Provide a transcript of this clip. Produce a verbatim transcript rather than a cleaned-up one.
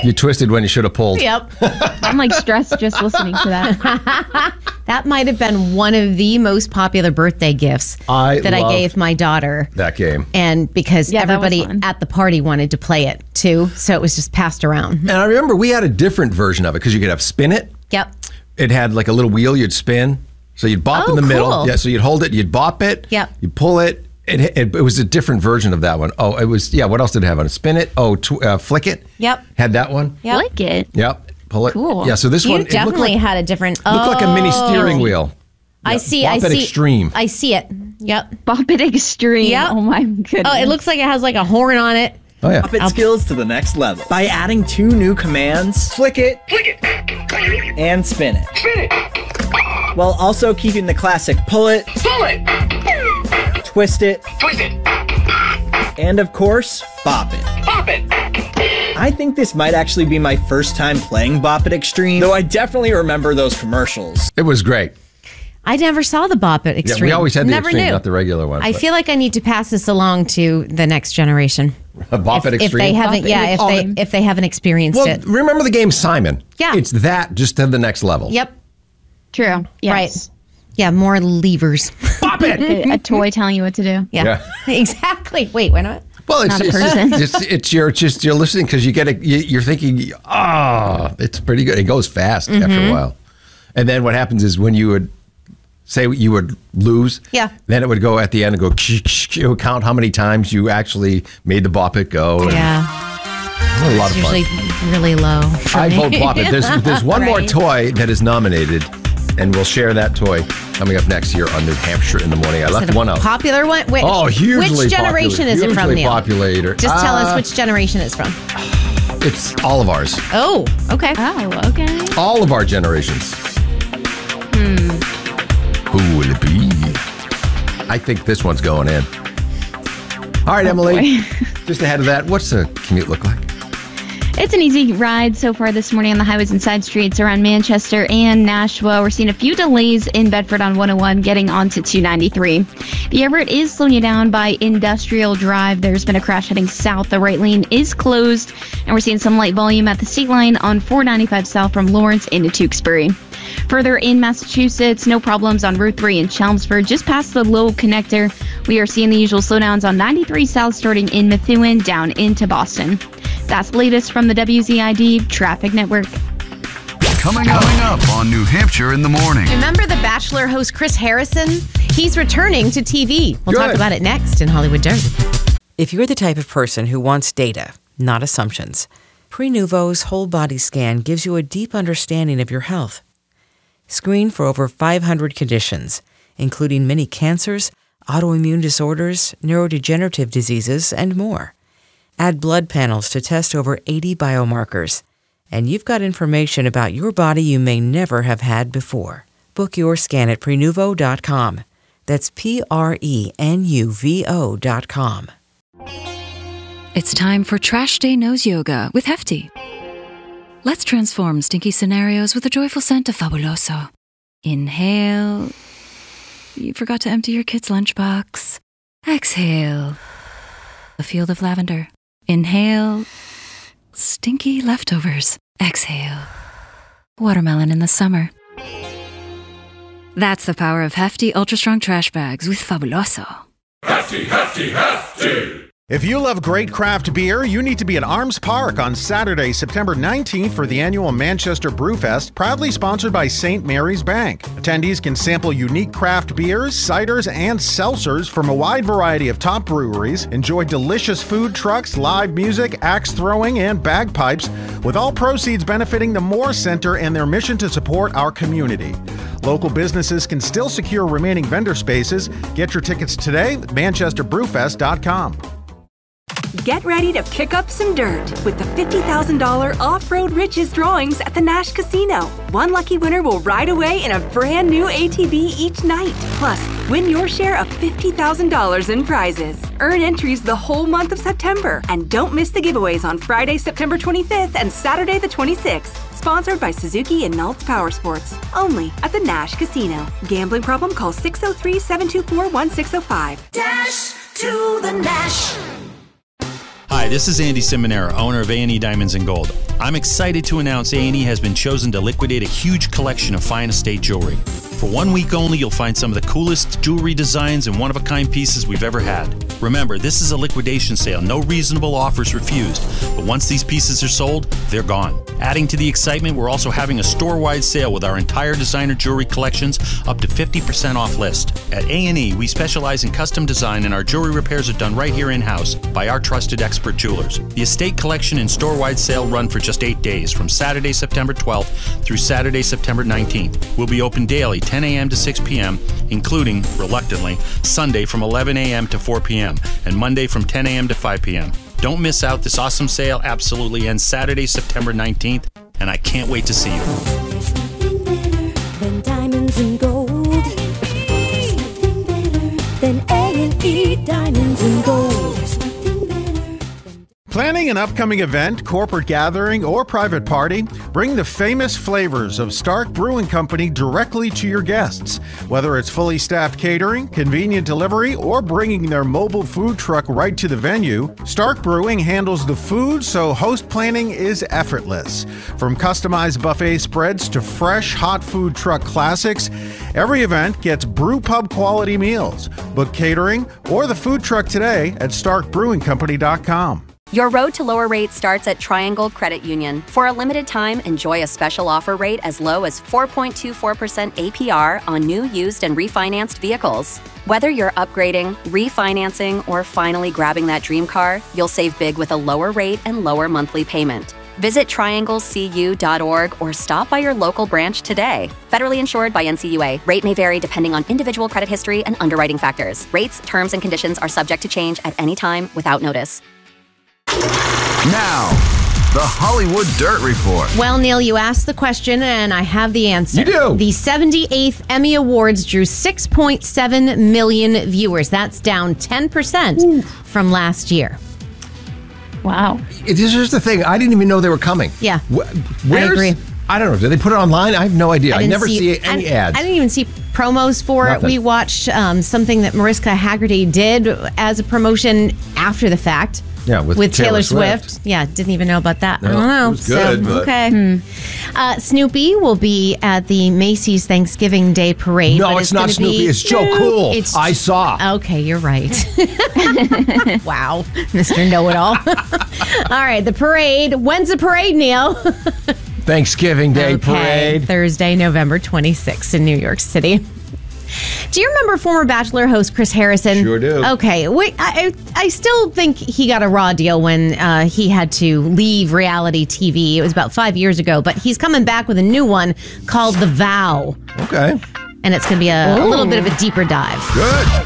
You twisted when you should have pulled. Yep. I'm like stressed just listening to that. That might have been one of the most popular birthday gifts I that I loved gave my daughter. That game. And because Yeah, that was everybody fun. at the party wanted to play it too, so it was just passed around. And I remember we had a different version of it because you could have spin it. Yep. It had like a little wheel you'd spin. So you'd bop Oh, in the middle. cool. Yeah, so you'd hold it, you'd bop it. Yep. You pull it. It, it. it was a different version of that one. Oh, it was, yeah, what else did it have on it? Spin it. Oh, tw- uh, flick it. Yep. Had that one. Yep. Like it. Yep. Pull it. Cool. Yeah, so this You one, it looked definitely like, had a different. looked like a mini Oh. steering wheel. I Yeah, see. Bop I It see. Extreme. I see it. Yep. Bop It Extreme. Yep. Oh my goodness. Oh, it looks like it has like a horn on it. Oh, yeah. Bop It skills to the next level by adding two new commands, flick it, flick it, and spin it. Spin it. While also keeping the classic pull it, pull it, twist it, twist it, and of course, bop it. Bop it. I think this might actually be my first time playing Bop It Extreme, though I definitely remember those commercials. It was great. I never saw the Bop It Yeah, Extreme. we always had the never Extreme, knew. not the regular one. I but- feel like I need to pass this along to the next generation. Bop It If Extreme. they haven't, Bop It yeah, if Extreme. they if they haven't experienced Well, it. remember the game Simon? Yeah. It's that just to the next level. Yep. True. Yes. Right. Yeah, more levers. Bop it! A, a toy telling you what to do. Yeah. exactly. Wait, wait a minute. Well, it's Not a it's, person. it's, it's you're just you're listening because you get it. You, you're thinking, ah, it's pretty good. It goes fast Mm-hmm. after a while, and then what happens is when you would say you would lose, Yeah. then it would go at the end and go. It would count how many times you actually made the Bop It go. and Yeah. it was a lot of Usually fun. really low. for I me. vote Bop It. There's there's one more Right. toy that is nominated, and we'll share that toy coming up next year on New Hampshire in the morning. I Is left it a one out. popular one? Wait, Oh, hugely Which generation popular, is it from, hugely Neil? populator. Just tell Uh, us which generation it's from. It's all of ours. Oh, okay. Oh, okay. All of our generations. Hmm. Who will it be? I think this one's going in. All right, Emily. boy. Just ahead of that, what's the commute look like? It's an easy ride so far this morning on the highways and side streets around Manchester and Nashua. We're seeing a few delays in Bedford on one oh one getting onto two ninety-three. The Everett is slowing you down by Industrial Drive. There's been a crash heading south. The right lane is closed, and we're seeing some light volume at the state line on four ninety-five south from Lawrence into Tewksbury. Further in Massachusetts, no problems on Route three in Chelmsford, just past the Lowell connector. We are seeing the usual slowdowns on ninety-three south starting in Methuen down into Boston. That's the latest from the W Z I D Traffic Network. Coming, coming up on New Hampshire in the morning. Remember the Bachelor host Chris Harrison? He's returning to T V. We'll talk Good. about it next in Hollywood Dirt. If you're the type of person who wants data, not assumptions, Prenuvo's whole body scan gives you a deep understanding of your health. Screen for over five hundred conditions, including many cancers, autoimmune disorders, neurodegenerative diseases, and more. Add blood panels to test over eighty biomarkers, and you've got information about your body you may never have had before. Book your scan at Prenuvo dot com. That's P R E N U V O dot com. It's time for Trash Day Nose Yoga with Hefty. Let's transform stinky scenarios with a joyful scent of Fabuloso. Inhale. You forgot to empty your kid's lunchbox. Exhale. A field of lavender. Inhale. Stinky leftovers. Exhale. Watermelon in the summer. That's the power of Hefty Ultra Strong Trash Bags with Fabuloso. Hefty, hefty, hefty! If you love great craft beer, you need to be at Arms Park on Saturday, September nineteenth for the annual Manchester Brewfest, proudly sponsored by Saint Mary's Bank. Attendees can sample unique craft beers, ciders, and seltzers from a wide variety of top breweries, enjoy delicious food trucks, live music, axe throwing, and bagpipes, with all proceeds benefiting the Moore Center and their mission to support our community. Local businesses can still secure remaining vendor spaces. Get your tickets today at manchester brewfest dot com. Get ready to kick up some dirt with the fifty thousand dollars Off-Road Riches drawings at the Nash Casino. One lucky winner will ride away in a brand new A T V each night. Plus, win your share of fifty thousand dollars in prizes. Earn entries the whole month of September. And don't miss the giveaways on Friday, September twenty-fifth and Saturday the twenty-sixth. Sponsored by Suzuki and Naltz Power Sports. Only at the Nash Casino. Gambling problem? Call six oh three, seven two four, one six oh five. Dash to the Nash. Hi, Hi, this is Andy Simonera, owner of A and E Diamonds and Gold. I'm excited to announce A and E has been chosen to liquidate a huge collection of fine estate jewelry. For one week only, you'll find some of the coolest jewelry designs and one-of-a-kind pieces we've ever had. Remember, this is a liquidation sale. No reasonable offers refused. But once these pieces are sold, they're gone. Adding to the excitement, we're also having a store-wide sale with our entire designer jewelry collections up to fifty percent off list. At A and E, we specialize in custom design, and our jewelry repairs are done right here in-house by our trusted expert jewelers. The estate collection and store-wide sale run for just eight days, from Saturday, September twelfth through Saturday, September nineteenth. We'll be open daily, ten a.m. to six p.m., including, reluctantly, Sunday from eleven a.m. to four p.m., and Monday from ten a.m. to five p.m. Don't miss out. This awesome sale absolutely ends Saturday, September nineteenth, and I can't wait to see you. There's nothing better than diamonds and gold. There's nothing better than A and E Diamonds and Gold. There's nothing better. Planning an upcoming event, corporate gathering, or private party? Bring the famous flavors of Stark Brewing Company directly to your guests. Whether it's fully staffed catering, convenient delivery, or bringing their mobile food truck right to the venue, Stark Brewing handles the food, so host planning is effortless. From customized buffet spreads to fresh, hot food truck classics, every event gets brew pub quality meals. Book catering or the food truck today at stark brewing company dot com. Your road to lower rates starts at Triangle Credit Union. For a limited time, enjoy a special offer rate as low as four point two four percent A P R on new, used, and refinanced vehicles. Whether you're upgrading, refinancing, or finally grabbing that dream car, you'll save big with a lower rate and lower monthly payment. Visit triangle c u dot org or stop by your local branch today. Federally insured by N C U A. Rate may vary depending on individual credit history and underwriting factors. Rates, terms, and conditions are subject to change at any time without notice. Now, the Hollywood Dirt Report. Well, Neil, you asked the question, and I have the answer. You do. The seventy-eighth Emmy Awards drew six point seven million viewers. That's down ten percent Ooh. From last year. Wow. This is the thing. I didn't even know they were coming. Yeah. Where's, I agree. I don't know. Did they put it online? I have no idea. I, I never see, see any I, ads. I didn't even see promos for Nothing. it. We watched um, something that Mariska Haggerty did as a promotion after the fact. Yeah, with, with Taylor, Taylor Swift. Swift. Yeah, didn't even know about that. No, I don't know. It was good, so, but... Okay. Hmm. Uh, Snoopy will be at the Macy's Thanksgiving Day Parade. No, but it's, it's not Snoopy. Be, it's Joe Cool. It's, I saw. Okay, you're right. Wow, Mister Know-It-All. All right, the parade. When's the parade, Neil? Thanksgiving Day okay, Parade. Thursday, November twenty-sixth in New York City. Do you remember former Bachelor host Chris Harrison? Sure do. Okay, wait, I, I still think he got a raw deal when uh, he had to leave reality T V. It was about five years ago, but he's coming back with a new one called The Vow. Okay. And it's going to be a, a little bit of a deeper dive. Good.